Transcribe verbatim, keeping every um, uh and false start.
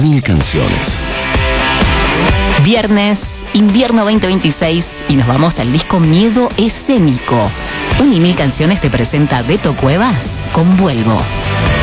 Mil canciones. Viernes, invierno veinte veintiséis y nos vamos al disco Miedo Escénico. Un y mil canciones te presenta Beto Cuevas con Vuelvo.